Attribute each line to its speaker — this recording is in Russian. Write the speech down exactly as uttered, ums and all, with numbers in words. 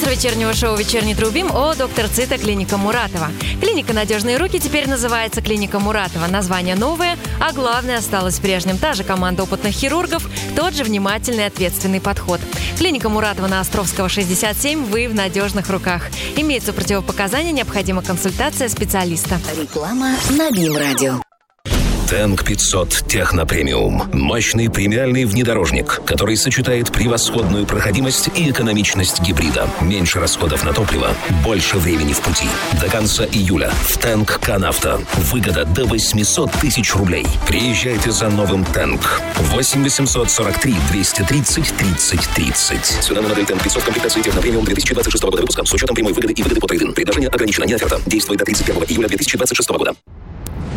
Speaker 1: Спонсор вечернего шоу «Вечерний Трубим» ООО «Доктор Цита», клиника Муратова. Клиника «Надежные руки» теперь называется клиника Муратова. Название новое, а главное осталось прежним. Та же команда опытных хирургов, тот же внимательный и ответственный подход. Клиника Муратова на Островского, шестьдесят семь. Вы в надежных руках. Имеются противопоказания, необходима консультация специалиста.
Speaker 2: Реклама на БИМ-радио.
Speaker 3: Тэнк пятьсот Техно Премиум. Мощный премиальный внедорожник, который сочетает превосходную проходимость и экономичность гибрида. Меньше расходов на топливо, больше времени в пути. До конца июля в Тэнк Канавто. Выгода до восемьсот тысяч рублей. Приезжайте за новым Тэнк. восемь восемьсот сорок три двести тридцать тридцать тридцать. Цена на модель Тэнк пятьсот комплектации Техно Премиум две тысячи двадцать шестого года выпуска с учетом прямой выгоды и выгоды по трейд-ин. Предложение ограничено, не оферта. Действует до тридцать первого июля две тысячи двадцать шестого года.